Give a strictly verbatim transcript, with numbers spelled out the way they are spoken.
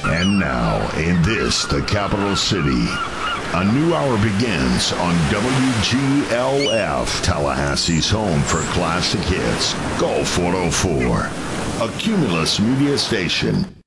And now, in this, the capital city, a new hour begins on W G L F, Tallahassee's home for classic hits, Go four oh four, a Cumulus media station.